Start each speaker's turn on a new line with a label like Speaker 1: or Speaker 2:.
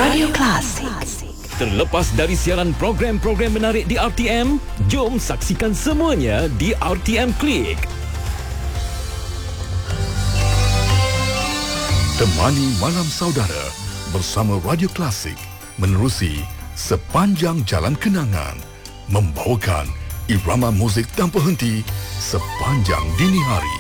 Speaker 1: Radio Klasik.
Speaker 2: Terlepas dari siaran program-program menarik di RTM, jom saksikan semuanya di RTM Klik.
Speaker 3: Temani malam saudara bersama Radio Klasik menerusi sepanjang jalan kenangan, membawakan irama muzik tanpa henti sepanjang dini hari.